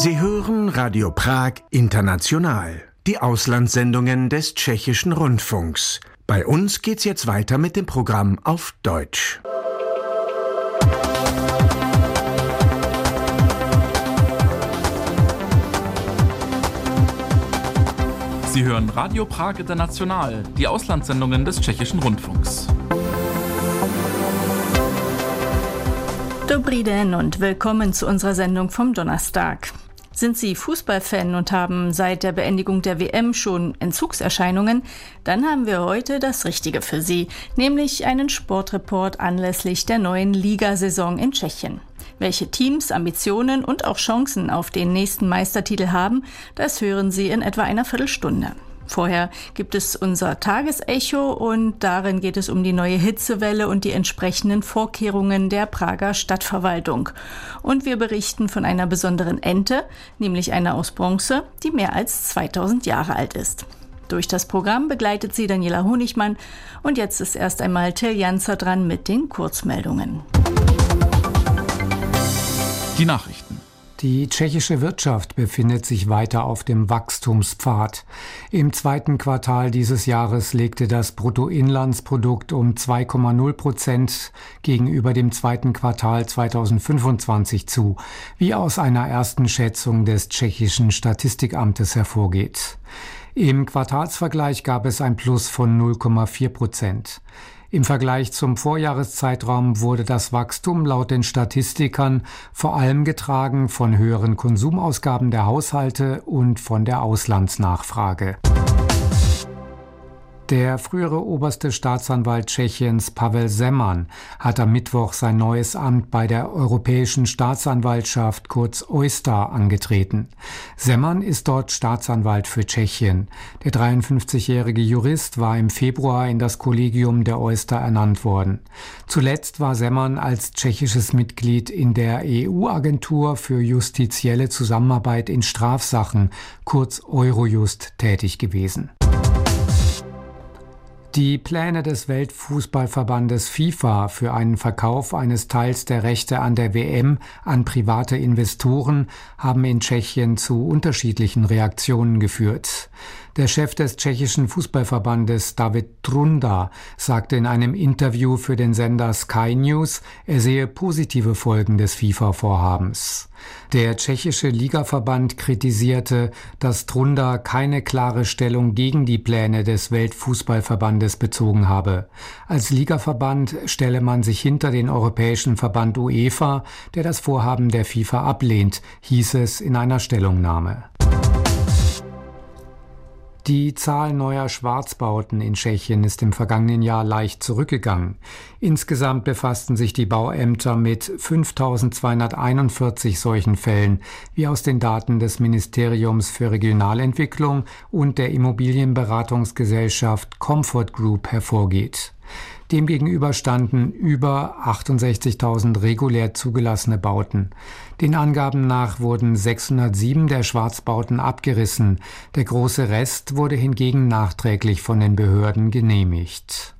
Sie hören Radio Prag International, die Auslandssendungen des Tschechischen Rundfunks. Bei uns geht's jetzt weiter mit dem Programm auf Deutsch. Sie hören Radio Prag International, die Auslandssendungen des Tschechischen Rundfunks. Dobrý den und willkommen zu unserer Sendung vom Donnerstag. Sind Sie Fußballfan und haben seit der Beendigung der WM schon Entzugserscheinungen? Dann haben wir heute das Richtige für Sie, nämlich einen Sportreport anlässlich der neuen Ligasaison in Tschechien. Welche Teams, Ambitionen und auch Chancen auf den nächsten Meistertitel haben, das hören Sie in etwa einer Viertelstunde. Vorher gibt es unser Tagesecho und darin geht es um die neue Hitzewelle und die entsprechenden Vorkehrungen der Prager Stadtverwaltung. Und wir berichten von einer besonderen Ente, nämlich einer aus Bronze, die mehr als 2000 Jahre alt ist. Durch das Programm begleitet sie Daniela Honigmann und jetzt ist erst einmal Till Janzer dran mit den Kurzmeldungen. Die Nachrichten. Die tschechische Wirtschaft befindet sich weiter auf dem Wachstumspfad. Im zweiten Quartal dieses Jahres legte das Bruttoinlandsprodukt um 2,0% gegenüber dem zweiten Quartal 2025 zu, wie aus einer ersten Schätzung des tschechischen Statistikamtes hervorgeht. Im Quartalsvergleich gab es ein Plus von 0,4%. Im Vergleich zum Vorjahreszeitraum wurde das Wachstum laut den Statistikern vor allem getragen von höheren Konsumausgaben der Haushalte und von der Auslandsnachfrage. Der frühere oberste Staatsanwalt Tschechiens Pavel Zeman hat am Mittwoch sein neues Amt bei der Europäischen Staatsanwaltschaft, kurz EUStA, angetreten. Zeman ist dort Staatsanwalt für Tschechien. Der 53-jährige Jurist war im Februar in das Kollegium der EUStA ernannt worden. Zuletzt war Zeman als tschechisches Mitglied in der EU-Agentur für justizielle Zusammenarbeit in Strafsachen, kurz Eurojust, tätig gewesen. Die Pläne des Weltfußballverbandes FIFA für einen Verkauf eines Teils der Rechte an der WM an private Investoren haben in Tschechien zu unterschiedlichen Reaktionen geführt. Der Chef des tschechischen Fußballverbandes, David Trunda, sagte in einem Interview für den Sender Sky News, er sehe positive Folgen des FIFA-Vorhabens. Der tschechische Ligaverband kritisierte, dass Trunda keine klare Stellung gegen die Pläne des Weltfußballverbandes bezogen habe. Als Ligaverband stelle man sich hinter den Europäischen Verband UEFA, der das Vorhaben der FIFA ablehnt, hieß es in einer Stellungnahme. Die Zahl neuer Schwarzbauten in Tschechien ist im vergangenen Jahr leicht zurückgegangen. Insgesamt befassten sich die Bauämter mit 5.241 solchen Fällen, wie aus den Daten des Ministeriums für Regionalentwicklung und der Immobilienberatungsgesellschaft Comfort Group hervorgeht. Demgegenüber standen über 68.000 regulär zugelassene Bauten. Den Angaben nach wurden 607 der Schwarzbauten abgerissen. Der große Rest wurde hingegen nachträglich von den Behörden genehmigt.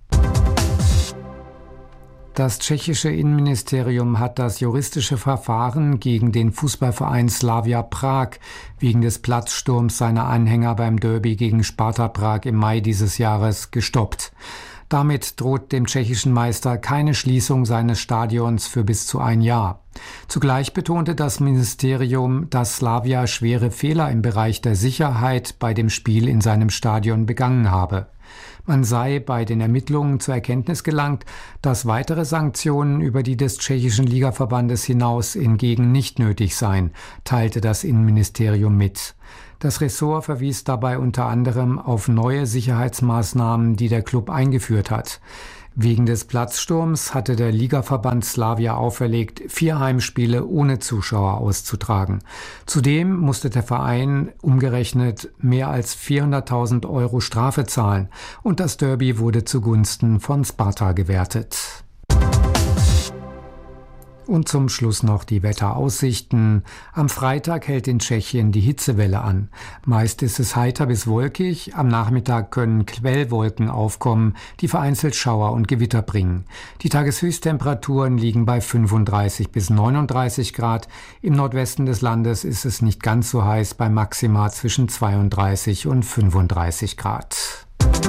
Das tschechische Innenministerium hat das juristische Verfahren gegen den Fußballverein Slavia Prag wegen des Platzsturms seiner Anhänger beim Derby gegen Sparta Prag im Mai dieses Jahres gestoppt. Damit droht dem tschechischen Meister keine Schließung seines Stadions für bis zu ein Jahr. Zugleich betonte das Ministerium, dass Slavia schwere Fehler im Bereich der Sicherheit bei dem Spiel in seinem Stadion begangen habe. Man sei bei den Ermittlungen zur Erkenntnis gelangt, dass weitere Sanktionen über die des tschechischen Ligaverbandes hinaus hingegen nicht nötig seien, teilte das Innenministerium mit. Das Ressort verwies dabei unter anderem auf neue Sicherheitsmaßnahmen, die der Klub eingeführt hat. Wegen des Platzsturms hatte der Ligaverband Slavia auferlegt, 4 Heimspiele ohne Zuschauer auszutragen. Zudem musste der Verein umgerechnet mehr als 400.000 € Strafe zahlen und das Derby wurde zugunsten von Sparta gewertet. Und zum Schluss noch die Wetteraussichten. Am Freitag hält in Tschechien die Hitzewelle an. Meist ist es heiter bis wolkig. Am Nachmittag können Quellwolken aufkommen, die vereinzelt Schauer und Gewitter bringen. Die Tageshöchsttemperaturen liegen bei 35 bis 39 Grad. Im Nordwesten des Landes ist es nicht ganz so heiß, bei Maxima zwischen 32 und 35 Grad.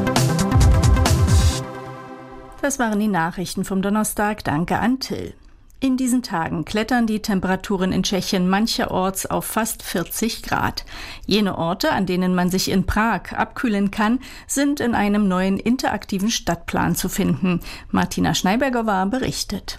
Das waren die Nachrichten vom Donnerstag. Danke an Till. In diesen Tagen klettern die Temperaturen in Tschechien mancherorts auf fast 40 Grad. Jene Orte, an denen man sich in Prag abkühlen kann, sind in einem neuen interaktiven Stadtplan zu finden. Martina Schneiberger berichtet.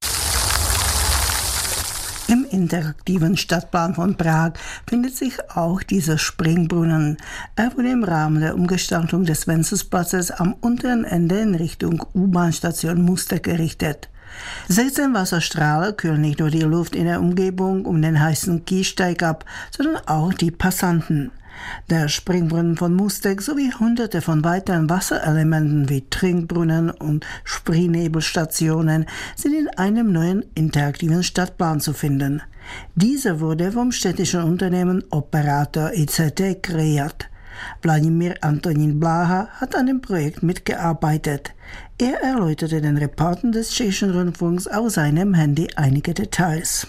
Im interaktiven Stadtplan von Prag findet sich auch dieser Springbrunnen. Er wurde im Rahmen der Umgestaltung des Wencesplatzes am unteren Ende in Richtung U-Bahn-Station Můstek errichtet. 16 Wasserstrahler kühlen nicht nur die Luft in der Umgebung um den heißen Kiessteig ab, sondern auch die Passanten. Der Springbrunnen von Můstek sowie hunderte von weiteren Wasserelementen wie Trinkbrunnen und Sprühnebelstationen sind in einem neuen interaktiven Stadtplan zu finden. Dieser wurde vom städtischen Unternehmen Operator ICT kreiert. Wladimír Antonín Bláha hat an dem Projekt mitgearbeitet. Er erläuterte den Reportern des Tschechischen Rundfunks auf seinem Handy einige Details.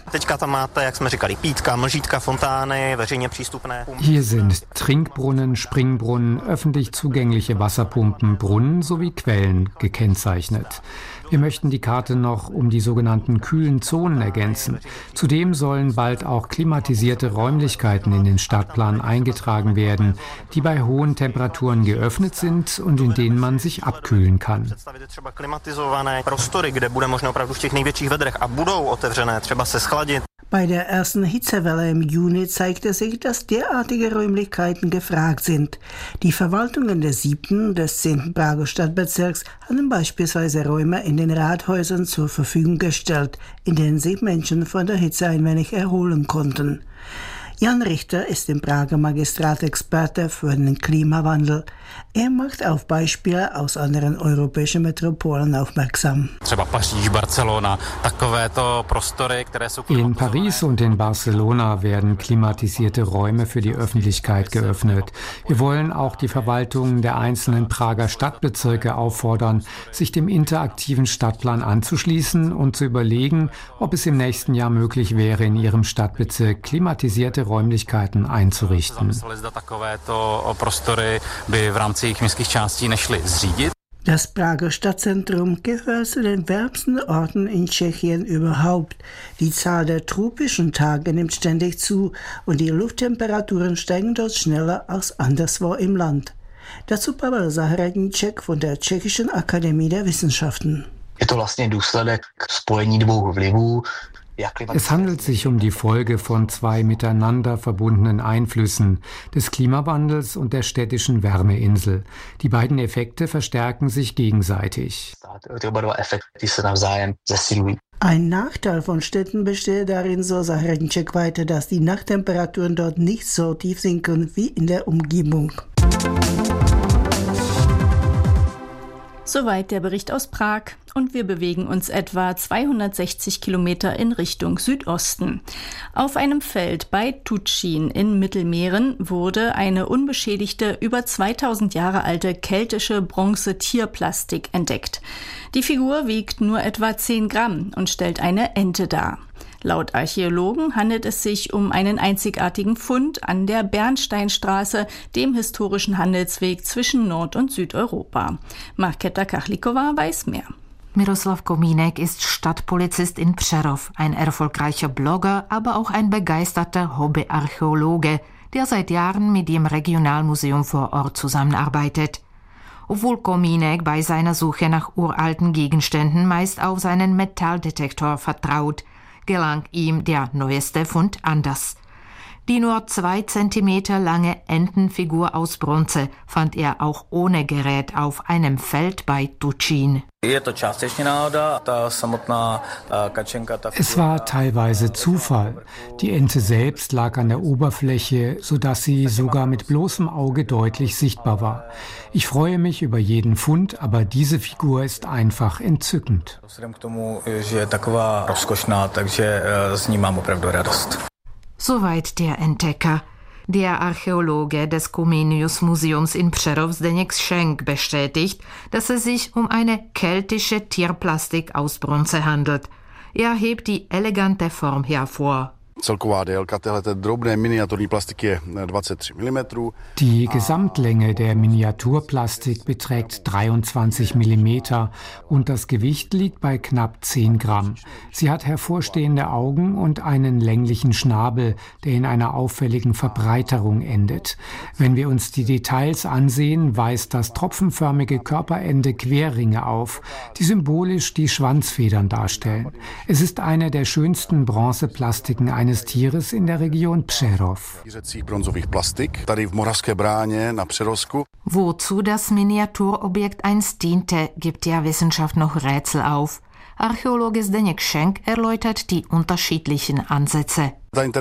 Hier sind Trinkbrunnen, Springbrunnen, öffentlich zugängliche Wasserpumpen, Brunnen sowie Quellen gekennzeichnet. Wir möchten die Karte noch um die sogenannten kühlen Zonen ergänzen. Zudem sollen bald auch klimatisierte Räumlichkeiten in den Stadtplan eingetragen werden, die bei hohen Temperaturen geöffnet sind und in denen man sich abkühlen kann. Bei der ersten Hitzewelle im Juni zeigte sich, dass derartige Räumlichkeiten gefragt sind. Die Verwaltungen des 7. und des 10. Prager Stadtbezirks hatten beispielsweise Räume in den Rathäusern zur Verfügung gestellt, in denen sich Menschen von der Hitze ein wenig erholen konnten. Jan Richter ist im Prager Magistrat Experte für den Klimawandel. Er macht auf Beispiele aus anderen europäischen Metropolen aufmerksam. In Paris und in Barcelona werden klimatisierte Räume für die Öffentlichkeit geöffnet. Wir wollen auch die Verwaltungen der einzelnen Prager Stadtbezirke auffordern, sich dem interaktiven Stadtplan anzuschließen und zu überlegen, ob es im nächsten Jahr möglich wäre, in ihrem Stadtbezirk klimatisierte Räumlichkeiten einzurichten. Das Prager Stadtzentrum gehört zu den wärmsten Orten in Tschechien überhaupt. Die Zahl der tropischen Tage nimmt ständig zu und die Lufttemperaturen steigen dort schneller als anderswo im Land. Dazu Pavel Zahradníček von der Tschechischen Akademie der Wissenschaften. Es handelt sich um die Folge von zwei miteinander verbundenen Einflüssen, des Klimawandels und der städtischen Wärmeinsel. Die beiden Effekte verstärken sich gegenseitig. Ein Nachteil von Städten besteht darin, so Zahradníček weiter, dass die Nachttemperaturen dort nicht so tief sinken wie in der Umgebung. Soweit der Bericht aus Prag und wir bewegen uns etwa 260 Kilometer in Richtung Südosten. Auf einem Feld bei Tučín in Mittelmähren wurde eine unbeschädigte, über 2000 Jahre alte keltische Bronze-Tierplastik entdeckt. Die Figur wiegt nur etwa 10 Gramm und stellt eine Ente dar. Laut Archäologen handelt es sich um einen einzigartigen Fund an der Bernsteinstraße, dem historischen Handelsweg zwischen Nord- und Südeuropa. Markéta Kachlikova weiß mehr. Miroslav Komínek ist Stadtpolizist in Přerov, ein erfolgreicher Blogger, aber auch ein begeisterter Hobbyarchäologe, der seit Jahren mit dem Regionalmuseum vor Ort zusammenarbeitet. Obwohl Komínek bei seiner Suche nach uralten Gegenständen meist auf seinen Metalldetektor vertraut, gelang ihm der neueste Fund anders. Die nur 2 Zentimeter lange Entenfigur aus Bronze fand er auch ohne Gerät auf einem Feld bei Tučín. Es war teilweise Zufall. Die Ente selbst lag an der Oberfläche, sodass sie sogar mit bloßem Auge deutlich sichtbar war. Ich freue mich über jeden Fund, aber diese Figur ist einfach entzückend. Soweit der Entdecker. Der Archäologe des Comenius-Museums in Přerov Zdeněk Schenk bestätigt, dass es sich um eine keltische Tierplastik aus Bronze handelt. Er hebt die elegante Form hervor. Celková délka téhleté drobné miniaturní plastiky je 23 mm. Die Gesamtlänge der Miniaturplastik beträgt 23 mm und das Gewicht liegt bei knapp 10 Gramm. Sie hat hervorstehende Augen und einen länglichen Schnabel, der in einer auffälligen Verbreiterung endet. Wenn wir uns die Details ansehen, weist das tropfenförmige Körperende Querringe auf, die symbolisch die Schwanzfedern darstellen. Es ist eine der schönsten Bronzeplastiken eines Tieres in der Region Přerov. Wozu das Miniaturobjekt einst diente, gibt der Wissenschaft noch Rätsel auf. Archäologe Zdeněk Schenk erläutert die unterschiedlichen Ansätze.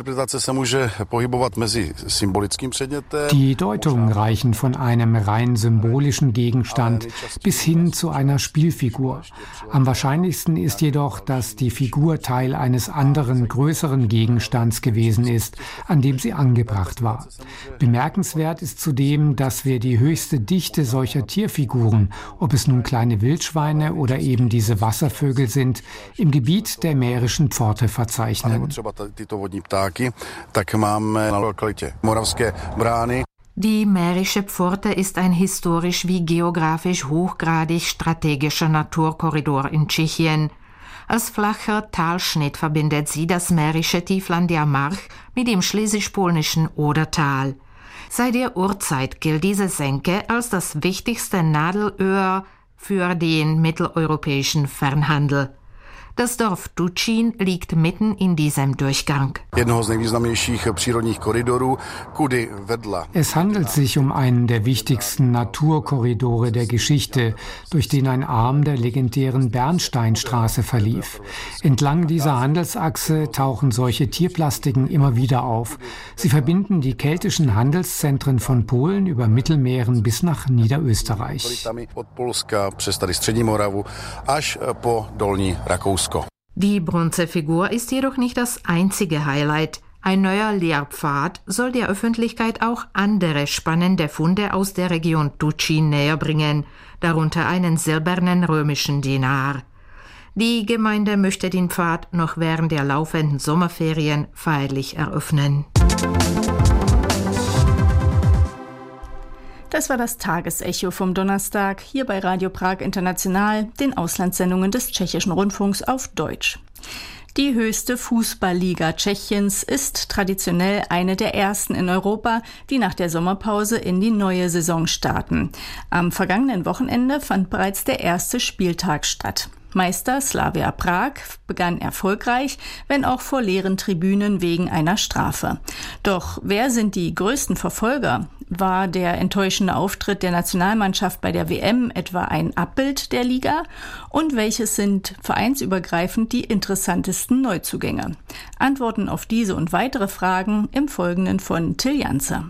Die Deutungen reichen von einem rein symbolischen Gegenstand bis hin zu einer Spielfigur. Am wahrscheinlichsten ist jedoch, dass die Figur Teil eines anderen, größeren Gegenstands gewesen ist, an dem sie angebracht war. Bemerkenswert ist zudem, dass wir die höchste Dichte solcher Tierfiguren, ob es nun kleine Wildschweine oder eben diese Wasservögel sind, im Gebiet der Mährischen Pforte verzeichnen. Die Mährische Pforte ist ein historisch wie geografisch hochgradig strategischer Naturkorridor in Tschechien. Als flacher Talschnitt verbindet sie das mährische Tiefland der March mit dem schlesisch-polnischen Odertal. Seit der Urzeit gilt diese Senke als das wichtigste Nadelöhr für den mitteleuropäischen Fernhandel. Das Dorf Tučín liegt mitten in diesem Durchgang. Es handelt sich um einen der wichtigsten Naturkorridore der Geschichte, durch den ein Arm der legendären Bernsteinstraße verlief. Entlang dieser Handelsachse tauchen solche Tierplastiken immer wieder auf. Sie verbinden die keltischen Handelszentren von Polen über Mittelmeeren bis nach Niederösterreich. Die Bronzefigur ist jedoch nicht das einzige Highlight. Ein neuer Lehrpfad soll der Öffentlichkeit auch andere spannende Funde aus der Region Tučín näher bringen, darunter einen silbernen römischen Dinar. Die Gemeinde möchte den Pfad noch während der laufenden Sommerferien feierlich eröffnen. Das war das Tagesecho vom Donnerstag hier bei Radio Prag International, den Auslandssendungen des Tschechischen Rundfunks auf Deutsch. Die höchste Fußballliga Tschechiens ist traditionell eine der ersten in Europa, die nach der Sommerpause in die neue Saison starten. Am vergangenen Wochenende fand bereits der erste Spieltag statt. Meister Slavia Prag begann erfolgreich, wenn auch vor leeren Tribünen wegen einer Strafe. Doch wer sind die größten Verfolger? War der enttäuschende Auftritt der Nationalmannschaft bei der WM etwa ein Abbild der Liga? Und welches sind vereinsübergreifend die interessantesten Neuzugänge? Antworten auf diese und weitere Fragen im Folgenden von Till Janze.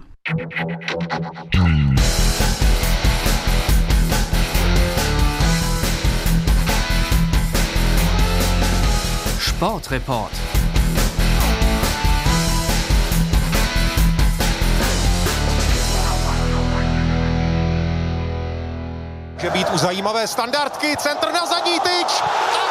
Sportreport. Může být u zajímavé standardky, centr na zadní tyč.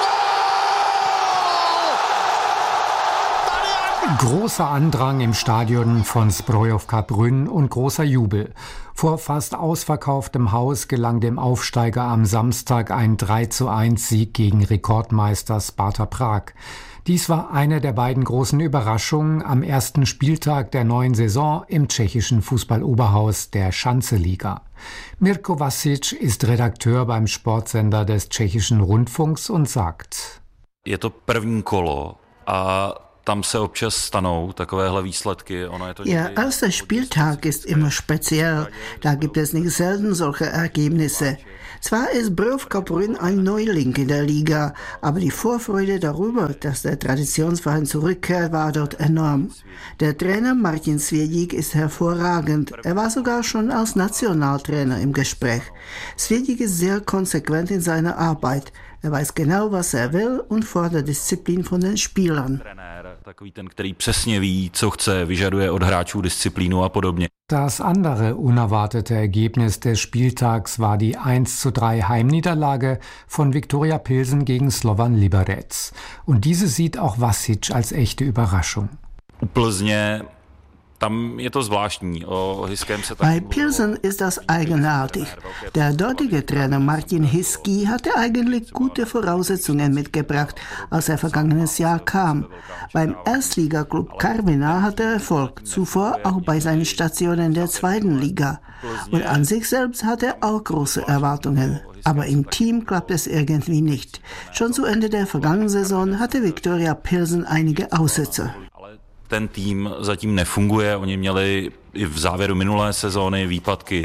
Großer Andrang im Stadion von Zbrojovka Brünn und großer Jubel. Vor fast ausverkauftem Haus gelang dem Aufsteiger am Samstag ein 3:1 Sieg gegen Rekordmeister Sparta Prag. Dies war eine der beiden großen Überraschungen am ersten Spieltag der neuen Saison im tschechischen Fußballoberhaus der Schanze-Liga. Mirko Vasic ist Redakteur beim Sportsender des Tschechischen Rundfunks und sagt: Je to první kolo a Ihr erster Spieltag ist immer speziell. Da gibt es nicht selten solche Ergebnisse. Zwar ist Brovka Brünn ein Neuling in der Liga, aber die Vorfreude darüber, dass der Traditionsverein zurückkehrt, war dort enorm. Der Trainer Martin Svědík ist hervorragend. Er war sogar schon als Nationaltrainer im Gespräch. Svědík ist sehr konsequent in seiner Arbeit. Er weiß genau, was er will und fordert Disziplin von den Spielern. Das andere unerwartete Ergebnis des Spieltags war die 1:3 Heimniederlage von Viktoria Pilsen gegen Slovan Liberec. Und diese sieht auch Vasic als echte Überraschung. Bei Pilsen ist das eigenartig. Der dortige Trainer Martin Hiski hatte eigentlich gute Voraussetzungen mitgebracht, als er vergangenes Jahr kam. Beim Erstligaklub Karviná hatte er Erfolg, zuvor auch bei seinen Stationen in der zweiten Liga. Und an sich selbst hatte er auch große Erwartungen. Aber im Team klappt es irgendwie nicht. Schon zu Ende der vergangenen Saison hatte Viktoria Pilsen einige Aussetzer. Ten tým zatím nefunguje, oni měli i v závěru minulé sezóny výpadky.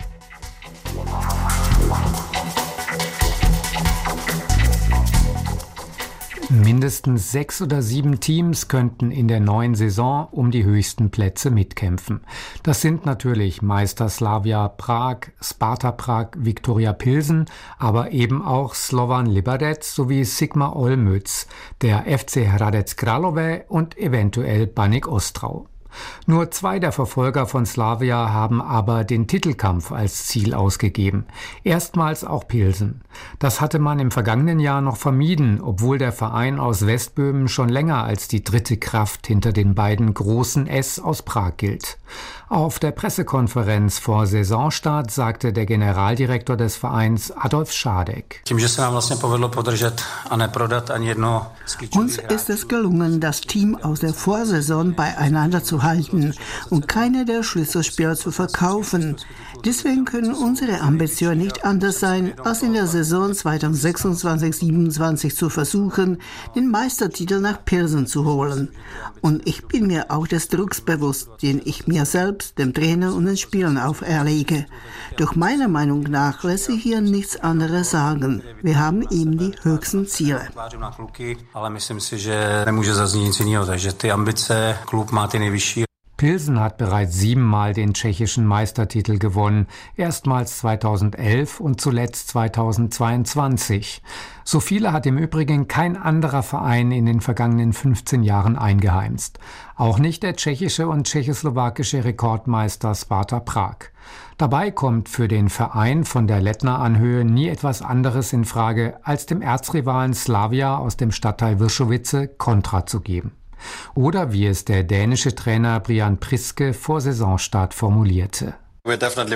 Mindestens 6 oder 7 Teams könnten in der neuen Saison um die höchsten Plätze mitkämpfen. Das sind natürlich Meister Slavia Prag, Sparta Prag, Viktoria Pilsen, aber eben auch Slovan Liberec sowie Sigma Olmütz, der FC Hradec Králové und eventuell Baník Ostrava. Nur 2 der Verfolger von Slavia haben aber den Titelkampf als Ziel ausgegeben. Erstmals auch Pilsen. Das hatte man im vergangenen Jahr noch vermieden, obwohl der Verein aus Westböhmen schon länger als die dritte Kraft hinter den beiden großen S aus Prag gilt. Auf der Pressekonferenz vor Saisonstart sagte der Generaldirektor des Vereins Adolf Schadek: Uns ist es gelungen, das Team aus der Vorsaison beieinander zu halten und keine der Schlüsselspieler zu verkaufen. Deswegen können unsere Ambitionen nicht anders sein, als in der Saison 2026/27 zu versuchen, den Meistertitel nach Pilsen zu holen. Und ich bin mir auch des Drucks bewusst, den ich mir selbst, dem Trainer und den Spielern auferlege. Doch meiner Meinung nach lässt sich hier nichts anderes sagen. Wir haben eben die höchsten Ziele. Pilsen hat bereits 7-mal den tschechischen Meistertitel gewonnen, erstmals 2011 und zuletzt 2022. So viele hat im Übrigen kein anderer Verein in den vergangenen 15 Jahren eingeheimst. Auch nicht der tschechische und tschechoslowakische Rekordmeister Sparta Prag. Dabei kommt für den Verein von der Lettner-Anhöhe nie etwas anderes in Frage, als dem Erzrivalen Slavia aus dem Stadtteil Vršovice Kontra zu geben. Oder wie es der dänische Trainer Brian Priske vor Saisonstart formulierte: Wir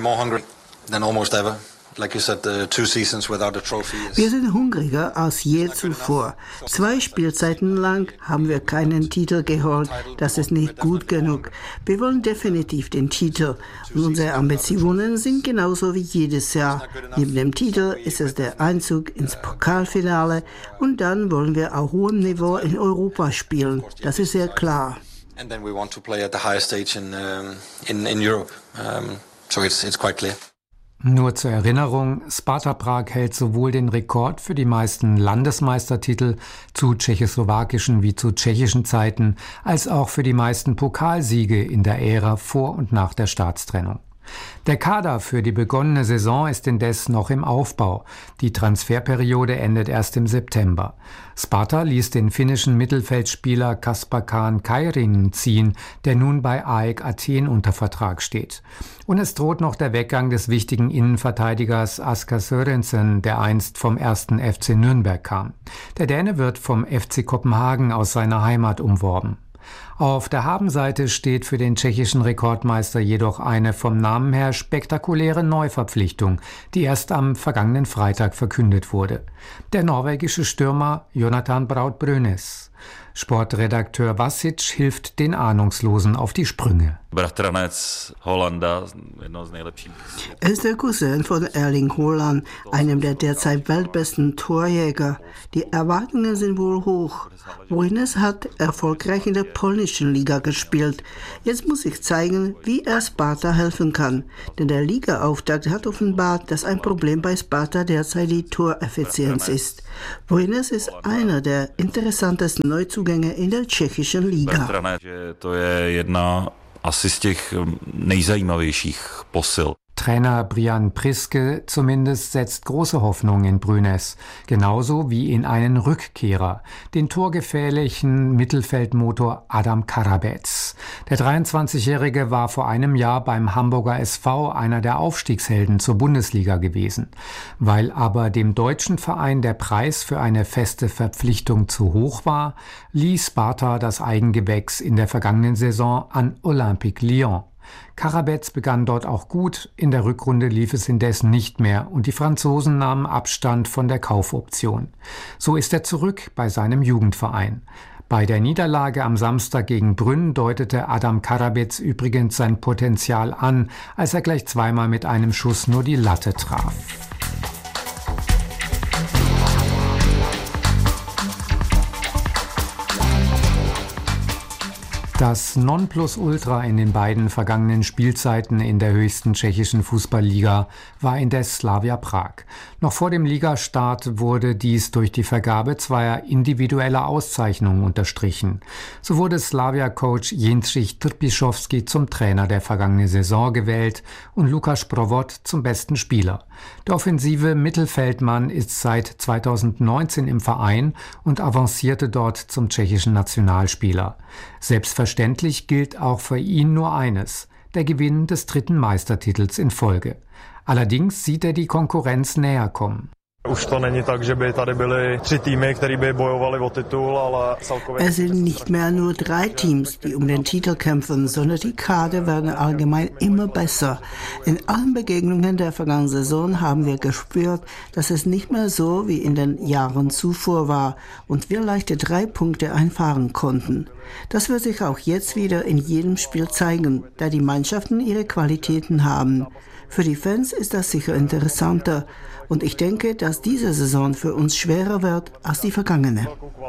sind hungriger als je zuvor. 2 Spielzeiten lang haben wir keinen Titel geholt. Das ist nicht gut genug. Wir wollen definitiv den Titel. Und unsere Ambitionen sind genauso wie jedes Jahr. Neben dem Titel ist es der Einzug ins Pokalfinale. Und dann wollen wir auf hohem Niveau in Europa spielen. Das ist sehr klar. And then we want to play at the highest stage in Europe. So it's quite clear. Nur zur Erinnerung, Sparta Prag hält sowohl den Rekord für die meisten Landesmeistertitel zu tschechoslowakischen wie zu tschechischen Zeiten, als auch für die meisten Pokalsiege in der Ära vor und nach der Staatstrennung. Der Kader für die begonnene Saison ist indes noch im Aufbau. Die Transferperiode endet erst im September. Sparta ließ den finnischen Mittelfeldspieler Kaspar Kairinen ziehen, der nun bei AEK Athen unter Vertrag steht. Und es droht noch der Weggang des wichtigen Innenverteidigers Asker Sørensen, der einst vom 1. FC Nürnberg kam. Der Däne wird vom FC Kopenhagen aus seiner Heimat umworben. Auf der Habenseite steht für den tschechischen Rekordmeister jedoch eine vom Namen her spektakuläre Neuverpflichtung, die erst am vergangenen Freitag verkündet wurde. Der norwegische Stürmer Jonathan Braut-Brønes. Sportredakteur Vasic hilft den Ahnungslosen auf die Sprünge. Er ist der Cousin von Erling Haaland, einem der derzeit weltbesten Torjäger. Die Erwartungen sind wohl hoch. Brønes hat erfolgreich in der polnischen Liga gespielt. Jetzt muss ich zeigen, wie er Sparta helfen kann. Denn der Ligaauftakt hat offenbart, dass ein Problem bei Sparta derzeit die Toreffizienz ist. Brønes ist einer der interessantesten Neuzugänge in der tschechischen Liga. Asi z těch nejzajímavějších posil. Trainer Brian Priske zumindest setzt große Hoffnung in Brønes, genauso wie in einen Rückkehrer, den torgefährlichen Mittelfeldmotor Adam Karabets. Der 23-Jährige war vor einem Jahr beim Hamburger SV einer der Aufstiegshelden zur Bundesliga gewesen. Weil aber dem deutschen Verein der Preis für eine feste Verpflichtung zu hoch war, ließ Sparta das Eigengewächs in der vergangenen Saison an Olympique Lyon. Karabets begann dort auch gut, in der Rückrunde lief es indessen nicht mehr und die Franzosen nahmen Abstand von der Kaufoption. So ist er zurück bei seinem Jugendverein. Bei der Niederlage am Samstag gegen Brünn deutete Adam Karabets übrigens sein Potenzial an, als er gleich zweimal mit einem Schuss nur die Latte traf. Das Nonplusultra in den beiden vergangenen Spielzeiten in der höchsten tschechischen Fußballliga war indes Slavia Prag. Noch vor dem Ligastart wurde dies durch die Vergabe zweier individueller Auszeichnungen unterstrichen. So wurde Slavia-Coach Jindřich Trpišovský zum Trainer der vergangenen Saison gewählt und Lukáš Provod zum besten Spieler. Der offensive Mittelfeldmann ist seit 2019 im Verein und avancierte dort zum tschechischen Nationalspieler. Selbstverständlich gilt auch für ihn nur eines: der Gewinn des 3. Meistertitels in Folge. Allerdings sieht er die Konkurrenz näher kommen. Es sind nicht mehr nur 3 Teams, die um den Titel kämpfen, sondern die Kader werden allgemein immer besser. In allen Begegnungen der vergangenen Saison haben wir gespürt, dass es nicht mehr so wie in den Jahren zuvor war und wir leichte 3 Punkte einfahren konnten. Das wird sich auch jetzt wieder in jedem Spiel zeigen, da die Mannschaften ihre Qualitäten haben. Für die Fans ist das sicher interessanter und ich denke, dass diese Saison für uns schwerer wird als die vergangene.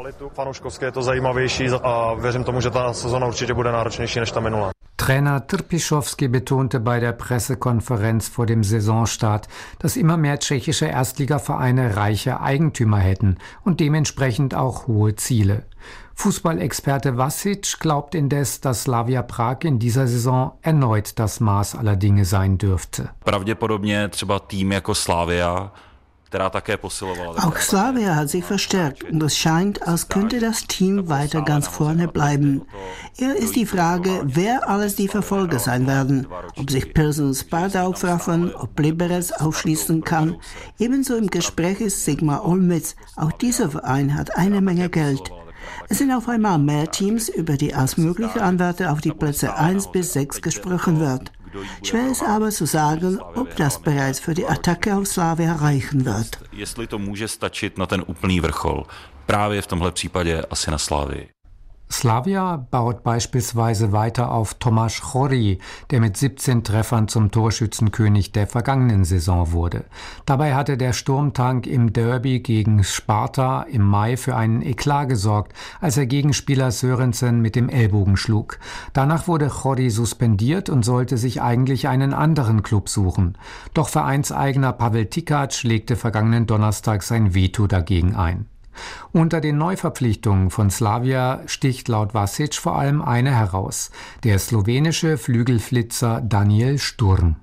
Trainer Trpišovský betonte bei der Pressekonferenz vor dem Saisonstart, dass immer mehr tschechische Erstligavereine reiche Eigentümer hätten und dementsprechend auch hohe Ziele. Fußballexperte Vasic glaubt indes, dass Slavia Prag in dieser Saison erneut das Maß aller Dinge sein dürfte. Pravděpodobně třeba tým jako Slavia. Auch Slavia hat sich verstärkt und es scheint, als könnte das Team weiter ganz vorne bleiben. Eher ist die Frage, wer alles die Verfolger sein werden. Ob sich Pilsen und Sparta aufraffen, ob Liberec aufschließen kann. Ebenso im Gespräch ist Sigma Olmütz. Auch dieser Verein hat eine Menge Geld. Es sind auf einmal mehr Teams, über die als mögliche Anwärter auf die Plätze 1 bis 6 gesprochen wird. Schwer ist aber zu sagen, ob das bereits für die Attacke auf Slavia reichen wird. Jestli to může stačit na ten úplný vrchol. Právě v tomhle případě asi na Slavii. Slavia baut beispielsweise weiter auf Tomáš Chori, der mit 17 Treffern zum Torschützenkönig der vergangenen Saison wurde. Dabei hatte der Sturmtank im Derby gegen Sparta im Mai für einen Eklat gesorgt, als er Gegenspieler Sørensen mit dem Ellbogen schlug. Danach wurde Chori suspendiert und sollte sich eigentlich einen anderen Klub suchen. Doch Vereinseigner Pavel Tikac legte vergangenen Donnerstag sein Veto dagegen ein. Unter den Neuverpflichtungen von Slavia sticht laut Vasic vor allem eine heraus: der slowenische Flügelflitzer Daniel Sturm.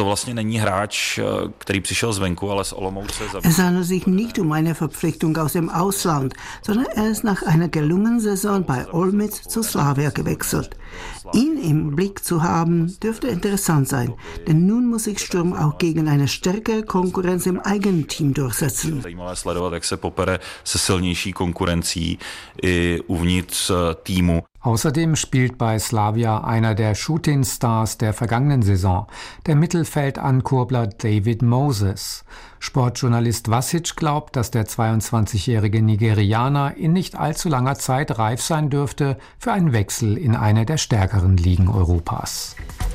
Es handelt sich nicht um eine Verpflichtung aus dem Ausland, sondern er ist nach einer gelungenen Saison bei Olmütz zu Slavia gewechselt. Ihn im Blick zu haben, dürfte interessant sein, denn nun muss sich Sturm auch gegen eine stärkere Konkurrenz im eigenen Team durchsetzen. Außerdem spielt bei Slavia einer der Shooting-Stars der vergangenen Saison, der Mittelfeldankurbler David Moses. Sportjournalist Vasic glaubt, dass der 22-jährige Nigerianer in nicht allzu langer Zeit reif sein dürfte für einen Wechsel in eine der stärkeren Ligen Europas.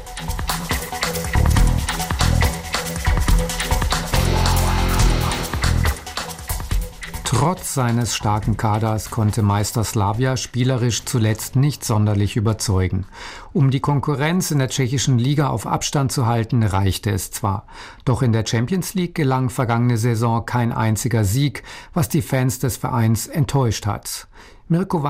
Trotz seines starken Kaders konnte Meister Slavia spielerisch zuletzt nicht sonderlich überzeugen. Um die Konkurrenz in der tschechischen Liga auf Abstand zu halten, reichte es zwar. Doch in der Champions League gelang vergangene Saison kein einziger Sieg, was die Fans des Vereins enttäuscht hat. Mirko